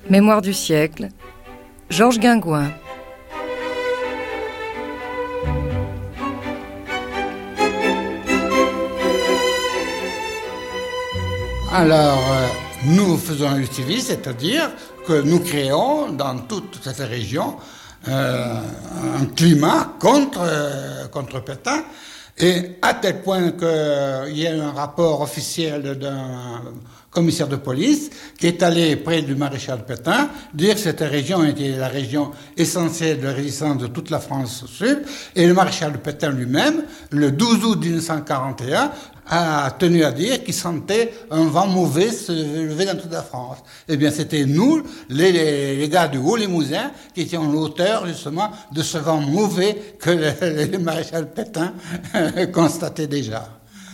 Mémoire du siècle, Georges Guingouin. Alors, nous faisons un lutte civile, c'est-à-dire que nous créons dans toute cette région un climat contre Pétain, et à tel point qu'il y a eu un rapport officiel d'un commissaire de police qui est allé près du maréchal Pétain dire que cette région était la région essentielle de résistance de toute la France sud, et le maréchal Pétain lui-même, le 12 août 1941, a tenu à dire qu'il sentait un vent mauvais se lever dans toute la France. Eh bien, c'était nous, les gars du Haut-Limousin, qui étions l'auteur, justement, de ce vent mauvais que le maréchal Pétain constatait déjà.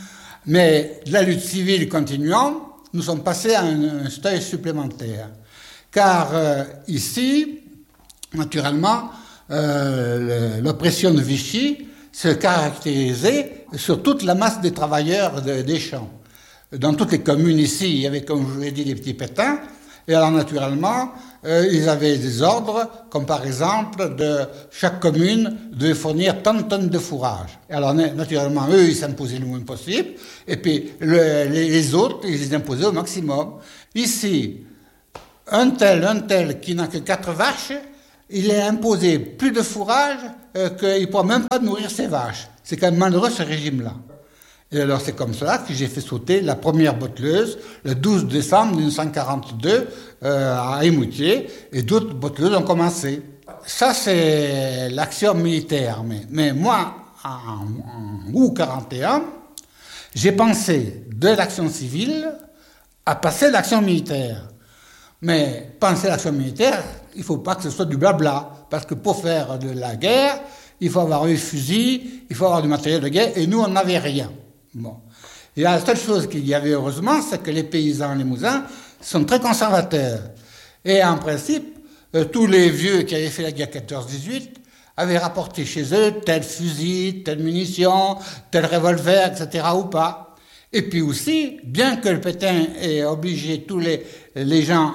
Mais la lutte civile continuant, nous sommes passés à un seuil supplémentaire. Car ici, naturellement, l'oppression de Vichy se caractérisait sur toute la masse des travailleurs des champs. Dans toutes les communes ici, il y avait, comme je vous l'ai dit, les petits pétins. Et alors, naturellement, ils avaient des ordres, comme par exemple, de chaque commune de fournir tant de tonnes de fourrage. Et alors, naturellement, eux, ils s'imposaient le moins possible. Et puis, les autres, ils les imposaient au maximum. Ici, un tel qui n'a que 4 vaches, il est imposé plus de fourrage qu'il ne pourra même pas nourrir ses vaches. C'est quand même malheureux, ce régime-là. Et alors, c'est comme cela que j'ai fait sauter la première botteleuse le 12 décembre 1942 à Émoutier, et d'autres botteleuses ont commencé. Ça, c'est l'action militaire. Mais moi, en août 1941, j'ai pensé de l'action civile à passer à l'action militaire. Mais penser à l'action militaire, il ne faut pas que ce soit du blabla, parce que pour faire de la guerre, il faut avoir des fusils, il faut avoir du matériel de guerre, et nous, on n'avait rien. Bon. Et la seule chose qu'il y avait heureusement, c'est que les paysans limousins sont très conservateurs. Et en principe, tous les vieux qui avaient fait la guerre 14-18 avaient rapporté chez eux tel fusil, telle munition, tel revolver, etc. ou pas. Et puis aussi, bien que le Pétain ait obligé tous les gens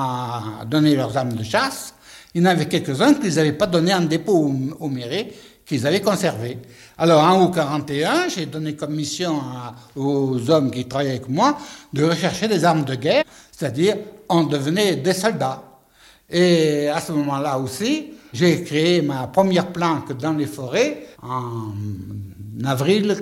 à donner leurs armes de chasse, il y en avait quelques-uns qu'ils n'avaient pas donné en dépôt aux mairies, qu'ils avaient conservé. Alors, en août 1941, j'ai donné comme mission aux hommes qui travaillaient avec moi de rechercher des armes de guerre, c'est-à-dire on devenait des soldats. Et à ce moment-là aussi, j'ai créé ma première planque dans les forêts en avril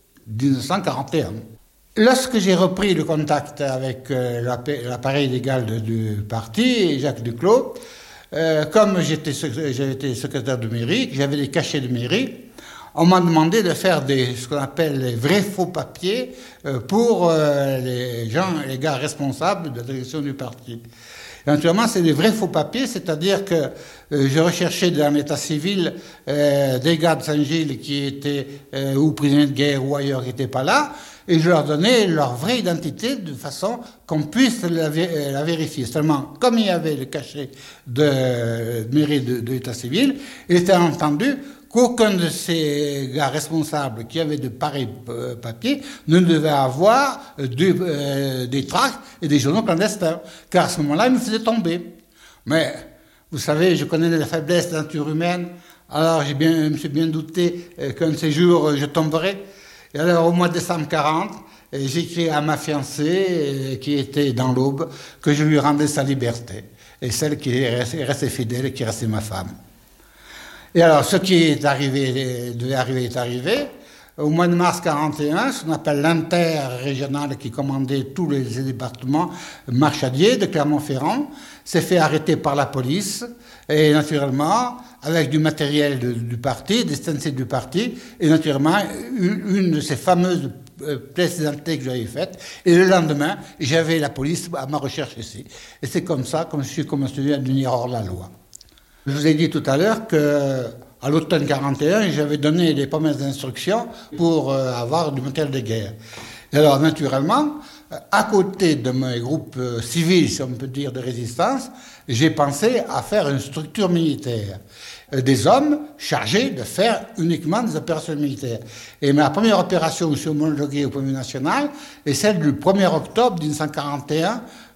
1941. Lorsque j'ai repris le contact avec l'appareil légal du parti, Jacques Duclos, comme j'avais été secrétaire de mairie, que j'avais des cachets de mairie, on m'a demandé de faire ce qu'on appelle les vrais faux papiers pour les gars responsables de la direction du parti. Et naturellement, c'est des vrais faux papiers, c'est-à-dire que je recherchais dans l'état civil des gars de Saint-Gilles qui étaient ou prisonniers de guerre ou ailleurs qui n'étaient pas là, et je leur donnais leur vraie identité de façon qu'on puisse la vérifier. Seulement, comme il y avait le cachet de mairie de l'état civil, il était entendu qu'aucun de ces gars responsables qui avaient de pareils papiers ne devait avoir des tracts et des journaux clandestins, car à ce moment-là, ils me faisaient tomber. Mais, vous savez, je connais la faiblesse de la nature humaine, alors je me suis bien douté qu'un de ces jours, je tomberais. Et alors, au mois de décembre 1940, j'ai écrit à ma fiancée, qui était dans l'Aube, que je lui rendais sa liberté, et celle qui est restée fidèle et qui est restée ma femme. Et alors, ce qui est arrivé, devait arriver, est arrivé. Au mois de mars 1941, ce qu'on appelle l'interrégional qui commandait tous les départements marchadiers de Clermont-Ferrand, s'est fait arrêter par la police, et naturellement, avec du matériel du parti, des stencils du parti, et naturellement, une de ces fameuses pièces d'identité que j'avais faites. Et le lendemain, j'avais la police à ma recherche ici. Et c'est comme ça que je suis commencé à devenir hors la loi. Je vous ai dit tout à l'heure qu'à l'automne 1941, j'avais donné les premières instructions pour avoir du matériel de guerre. Et alors, naturellement, à côté de mes groupes civils, si on peut dire, de résistance, j'ai pensé à faire une structure militaire. Des hommes chargés de faire uniquement des opérations militaires. Et ma première opération où je suis homologué au Premier national est celle du 1er octobre 1941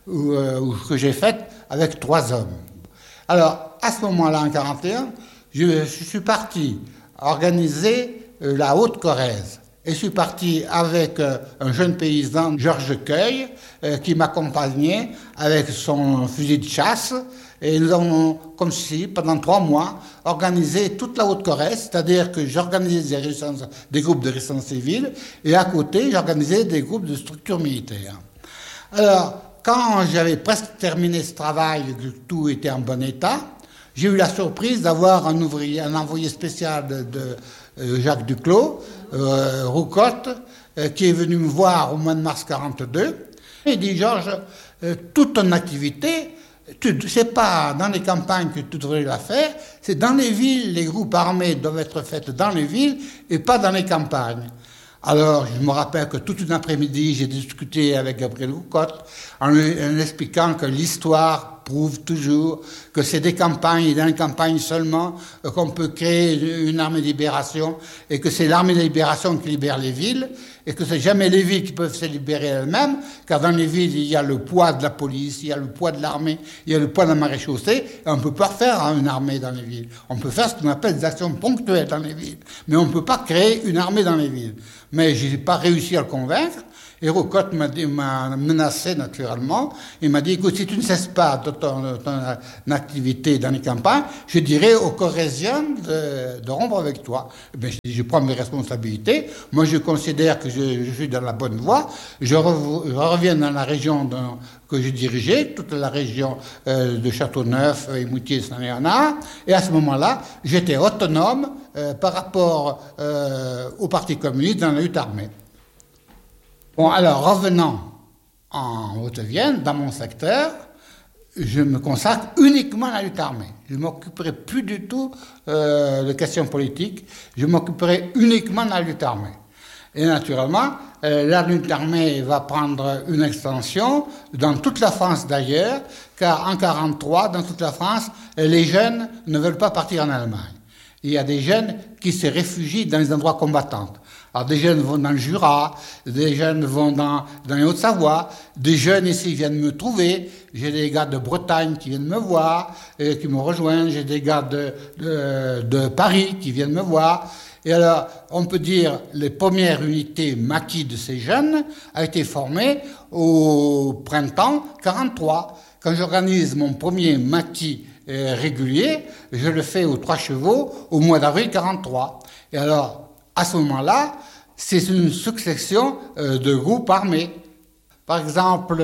que j'ai faite avec 3 hommes. Alors, à ce moment-là, en 1941, je suis parti organiser la Haute-Corrèze. Et je suis parti avec un jeune paysan, Georges Cueil, qui m'accompagnait avec son fusil de chasse. Et nous avons, comme si, pendant 3 mois, organisé toute la Haute-Corrèze, c'est-à-dire que j'organisais des groupes de résistance civile, et à côté, j'organisais des groupes de structures militaires. Alors, quand j'avais presque terminé ce travail, que tout était en bon état, j'ai eu la surprise d'avoir un envoyé spécial de Jacques Duclos, Roucotte, qui est venu me voir au mois de mars 1942. Il dit, Georges, toute ton activité, c'est pas dans les campagnes que tu devrais la faire, c'est dans les villes, les groupes armés doivent être faits dans les villes et pas dans les campagnes. Alors, je me rappelle que toute une après-midi, j'ai discuté avec Gabriel Roucotte en expliquant que l'histoire prouve toujours que c'est des campagnes et dans les campagnes seulement qu'on peut créer une armée de libération et que c'est l'armée de libération qui libère les villes et que c'est jamais les villes qui peuvent se libérer elles-mêmes, car dans les villes, il y a le poids de la police, il y a le poids de l'armée, il y a le poids de la maréchaussée, et on ne peut pas faire une armée dans les villes. On peut faire ce qu'on appelle des actions ponctuelles dans les villes, mais on ne peut pas créer une armée dans les villes. Mais je n'ai pas réussi à le convaincre, et Roucotte m'a menacé naturellement. Il m'a dit, écoute, si tu ne cesses pas de ton activité dans les campagnes, je dirais aux Corréziens de rompre avec toi. Ben, je prends mes responsabilités. Moi, je considère que je suis dans la bonne voie. Je reviens dans la région que je dirigeais, toute la région de Châteauneuf et Moutier, Saint-Léonard. Et à ce moment-là, j'étais autonome par rapport au Parti communiste dans la lutte armée. Bon, alors, revenant en Haute-Vienne, dans mon secteur, je me consacre uniquement à la lutte armée. Je ne m'occuperai plus du tout de questions politiques, je m'occuperai uniquement de la lutte armée. Et naturellement, la lutte armée va prendre une extension dans toute la France d'ailleurs, car en 1943, dans toute la France, les jeunes ne veulent pas partir en Allemagne. Il y a des jeunes qui se réfugient dans les endroits combattants. Alors des jeunes vont dans le Jura, des jeunes vont dans les Haute-Savoie, des jeunes ici viennent me trouver, j'ai des gars de Bretagne qui viennent me voir, qui me rejoignent, j'ai des gars de Paris qui viennent me voir. Et alors, on peut dire, les premières unités maquis de ces jeunes ont été formées au printemps 1943. Quand j'organise mon premier maquis régulier, je le fais aux 3 chevaux au mois d'avril 1943. Et alors, à ce moment-là, c'est une succession de groupes armés. Par exemple,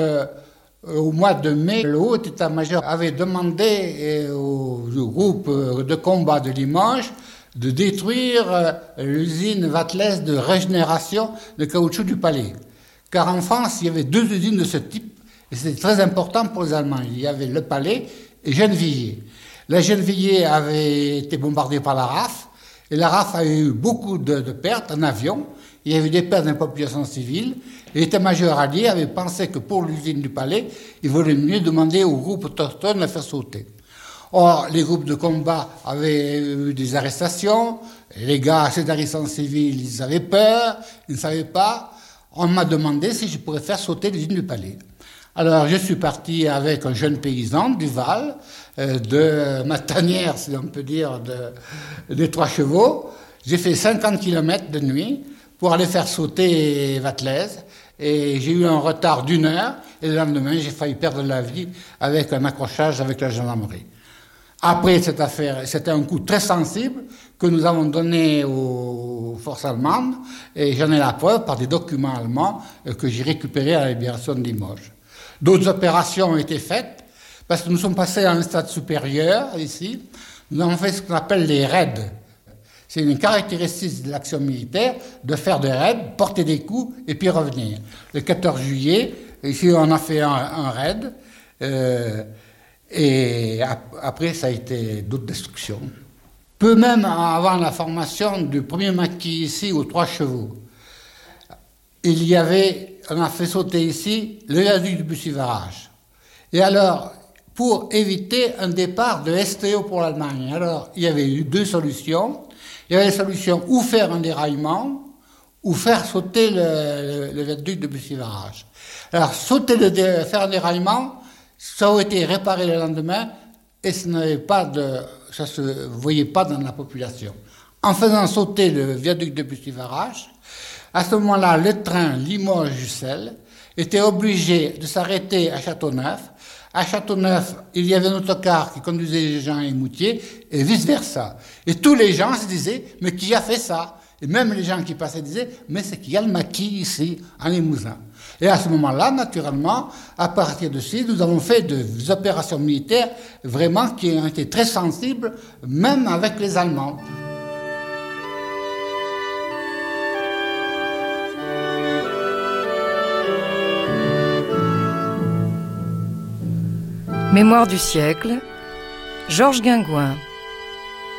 au mois de mai, le haut état-major avait demandé au groupe de combat de Limoges de détruire l'usine Vatlès de régénération de caoutchouc du Palais. Car en France, il y avait 2 usines de ce type, et c'était très important pour les Allemands. Il y avait le Palais et Gennevilliers. La Gennevilliers avait été bombardée par la RAF, et la RAF a eu beaucoup de pertes en avion. Il y avait des pertes dans la population civile. L'état-major allié avait pensé que pour l'usine du Palais, il valait mieux demander aux groupes autochtones de la faire sauter. Or, les groupes de combat avaient eu des arrestations. Les gars, ces résistance civile, ils avaient peur, ils ne savaient pas. On m'a demandé si je pourrais faire sauter l'usine du Palais. Alors, je suis parti avec un jeune paysan du Val, de ma tanière, si on peut dire, des 3 chevaux. J'ai fait 50 km de nuit pour aller faire sauter Vatlès. Et j'ai eu un retard d'1 heure. Et le lendemain, j'ai failli perdre la vie avec un accrochage avec la gendarmerie. Après cette affaire, c'était un coup très sensible que nous avons donné aux forces allemandes. Et j'en ai la preuve par des documents allemands que j'ai récupérés à la libération de Limoges. D'autres opérations ont été faites, parce que nous sommes passés à un stade supérieur, ici. Nous avons fait ce qu'on appelle les raids. C'est une caractéristique de l'action militaire de faire des raids, porter des coups et puis revenir. Le 14 juillet, ici on a fait un raid, et après ça a été d'autres destructions. Peu même avant la formation du premier maquis ici aux 3 chevaux, on a fait sauter ici le viaduc du Bussy-Varage. Et alors, pour éviter un départ de STO pour l'Allemagne, alors il y avait eu 2 solutions. Il y avait la solution ou faire un déraillement, ou faire sauter le viaduc de Bussy-Barrage. Alors, faire un déraillement, ça a été réparé le lendemain et ça se voyait pas dans la population. En faisant sauter le viaduc de Bussy-Barrage, à ce moment-là, le train Limoges-Ussel était obligé de s'arrêter à Châteauneuf. À Châteauneuf, il y avait un autocar qui conduisait les gens à Émoutier et vice-versa. Et tous les gens se disaient, mais qui a fait ça? Et même les gens qui passaient disaient, mais c'est qu'il y a le maquis ici, en Limousin. Et à ce moment-là, naturellement, à partir de ci, nous avons fait des opérations militaires vraiment qui ont été très sensibles, même avec les Allemands. Mémoire du siècle, Georges Guingouin.